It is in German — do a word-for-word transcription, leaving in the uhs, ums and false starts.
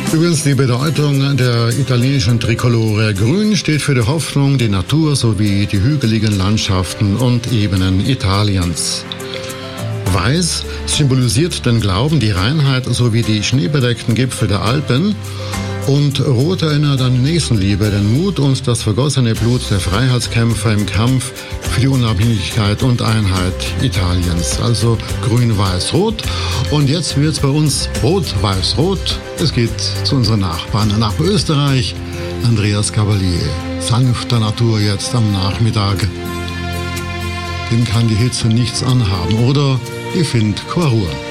Übrigens die Bedeutung der italienischen Trikolore. Grün steht für die Hoffnung, die Natur sowie die hügeligen Landschaften und Ebenen Italiens. Weiß symbolisiert den Glauben, die Reinheit sowie die schneebedeckten Gipfel der Alpen. Und Rot erinnert an die Nächstenliebe, den Mut und das vergossene Blut der Freiheitskämpfer im Kampf für die Unabhängigkeit und Einheit Italiens. Also grün, weiß, rot. Und jetzt wird es bei uns rot, weiß, rot. Es geht zu unseren Nachbarn nach Österreich. Andreas Cavalier, sanfter Natur jetzt am Nachmittag. Dem kann die Hitze nichts anhaben. Oder ich finde Quarur.